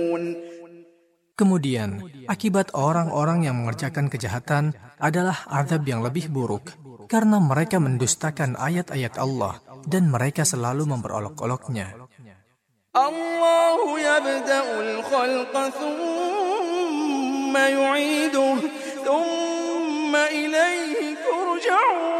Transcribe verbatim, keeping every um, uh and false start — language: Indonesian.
Kemudian, akibat orang-orang yang mengerjakan kejahatan adalah azab yang lebih buruk, karena mereka mendustakan ayat-ayat Allah dan mereka selalu memperolok-oloknya. Allahu yabda'ul khalqa thumma yu'iduh thumma ilayhi turja'un.